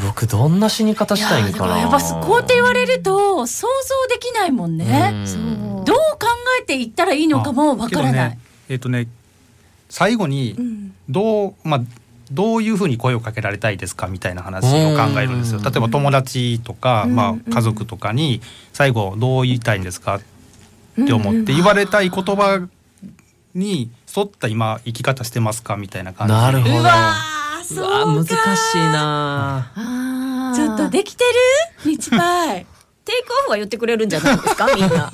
僕どんな死に方したいんかな。 やっぱこうって言われると想像できないもんね。そうどう考えていったらいいのかもわからない。 最後にどういうふうに声をかけられたいですかみたいな話を考えるんですよ。例えば友達とか、家族とかに最後どう言いたいんですかって思って言われたい言葉に沿った今生き方してますかみたいな感じで。 なるほど。 うわ難しいな。 ちょっとできてる日配テイクオフは言ってくれるんじゃないですかみんな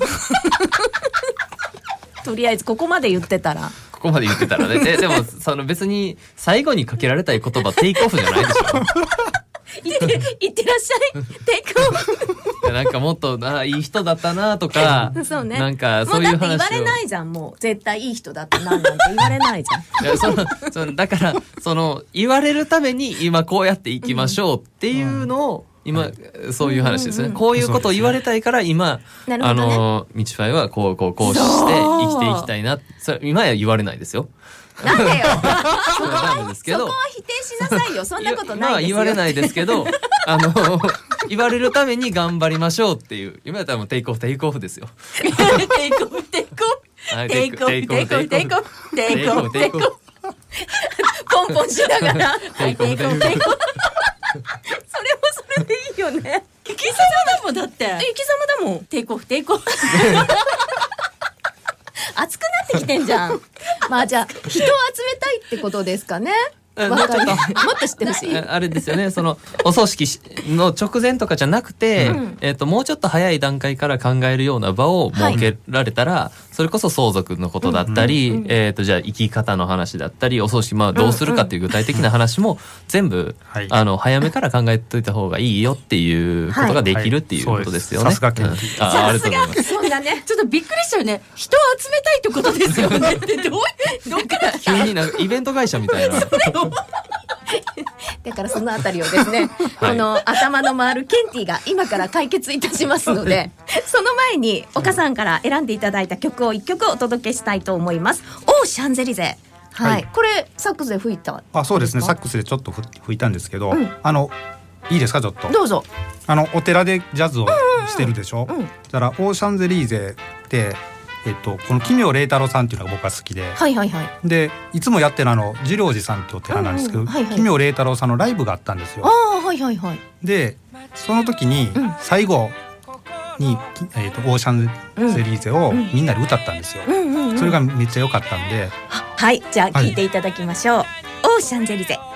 とりあえずここまで言ってたらね。でも別に最後にかけられたい言葉テイクオフじゃないでしょ言ってらっしゃいテイクオフなんかもっといい人だったなとかそうね、 なんかそういう話をもうだって言われないじゃん。もう絶対いい人だったななんて言われないじゃん。 いやだから言われるために今こうやっていきましょうっていうのを今そういう話ですね。こういうことを言われたいから今道ファイはこうして生きていきたいな。それ今や言われないですよ。 なんだよそこは否定しなさいよ。そんなことないですよ。 言われないですけど言われるために頑張りましょうっていう。今やったらもうテイクオフですよ。 テイクオフポンポンしながらテイクオフそれもそれでいいよね。 生き様だもん。だって生き様だもん。 テイクオフ熱くなってきてんじゃん。まあじゃあ人を集めたいってことですかね。もっと知ってほしい。 あれですよね。お葬式の直前とかじゃなくて、もうちょっと早い段階から考えるような場を設けられたら、それこそ相続のことだったり、じゃあ生き方の話だったり、お葬式どうするかっていう具体的な話も全部早めから考えといた方がいいよっていうことができるっていうことですよね。 さすがケンティー。 ありがとうございます。 そんなね。 ちょっとびっくりしたよね。人を集めたいってことですよねってどっから来た。 急になんかイベント会社みたいな。 だからそのあたりをですね、この頭の回るケンティが今から解決いたしますのでその前に岡さんから選んでいただいた曲を1曲お届けしたいと思います。オーシャンゼリゼ。はい、これサックスで吹いた。 そうですね。サックスでちょっと吹いたんですけど、いいですかちょっと。 どうぞ。 お寺でジャズをしてるでしょ。だからオーシャンゼリーゼってこの奇妙麗太郎さんっていうのが僕は好きで、でいつもやってる次良寺さんってお寺なんですけど、奇妙麗太郎さんのライブがあったんですよ。でその時に最後にオーシャンゼリーゼをみんなで歌ったんですよ。それがめっちゃ良かったんで、 はい、じゃあ聴いていただきましょう。オーシャンゼリゼ。